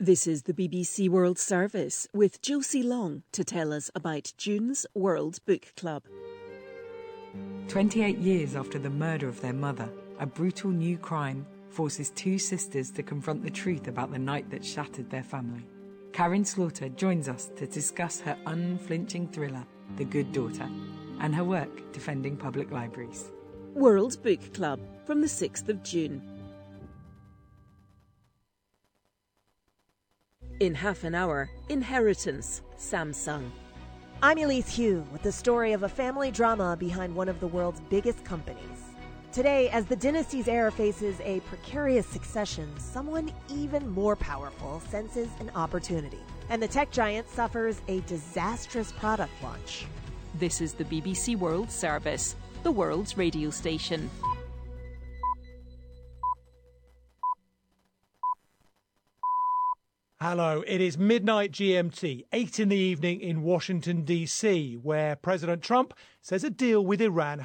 This is the BBC World Service with Josie Long to tell us about June's World Book Club. 28 years after the murder of their mother, a brutal new crime forces two sisters to confront the truth about the night that shattered their family. Karin Slaughter joins us to discuss her unflinching thriller, The Good Daughter, and her work defending public libraries. World Book Club from the 6th of June. In half an hour, Inheritance, Samsung. I'm Elise Hu with the story of a family drama behind one of the world's biggest companies. Today, as the dynasty's heir faces a precarious succession, someone even more powerful senses an opportunity. And the tech giant suffers a disastrous product launch. This is the BBC World Service, the world's radio station. Hello, it is midnight GMT, 8 in the evening in Washington, D.C., where President Trump says a deal with Iran